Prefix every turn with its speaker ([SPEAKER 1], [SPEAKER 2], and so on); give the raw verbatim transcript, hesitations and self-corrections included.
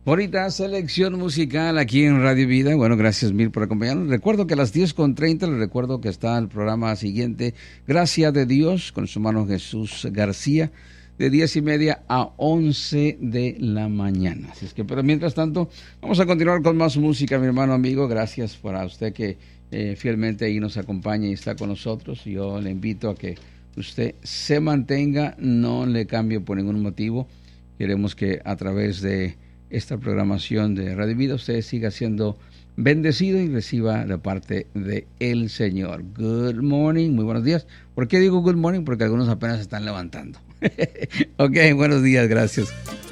[SPEAKER 1] Bonita selección musical aquí en Radio Vida. Bueno, gracias mil por acompañarnos. Recuerdo que a las diez con treinta, les recuerdo que está el programa siguiente, Gracia de Dios, con su hermano Jesús García, de diez y media a once de la mañana. Así es que, pero mientras tanto, vamos a continuar con más música, mi hermano amigo. Gracias para usted que eh, fielmente ahí nos acompaña y está con nosotros. Yo le invito a que usted se mantenga, no le cambie por ningún motivo. Queremos que a través de esta programación de Radio Vida usted siga siendo bendecido y reciba de parte de el Señor. Good morning, muy buenos días. ¿Por qué digo good morning? Porque algunos apenas se están levantando. Ok, buenos días, gracias.